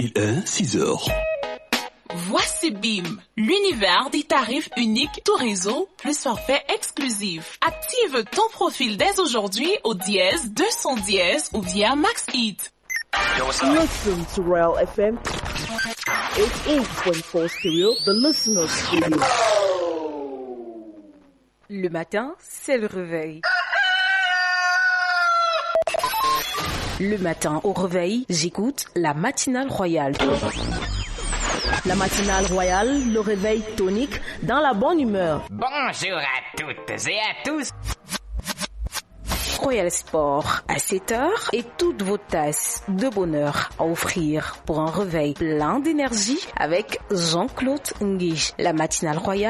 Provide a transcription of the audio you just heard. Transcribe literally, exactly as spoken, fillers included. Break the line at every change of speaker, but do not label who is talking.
Il est six heures.
Voici B I M, l'univers des tarifs uniques tout réseau plus forfait exclusif. Active ton profil dès aujourd'hui au dièse deux cents dièse ou via MaxHit.
Listen to Royal F M eighty-eight point four stereo, the listener's studio.
Le matin, c'est le réveil. Le matin, au réveil, j'écoute la matinale royale.
La matinale royale, le réveil tonique dans la bonne humeur.
Bonjour à toutes et à tous.
Royal Sport à sept heures et toutes vos tasses de bonheur à offrir pour un réveil plein d'énergie avec Jean-Claude Nguige. La matinale royale.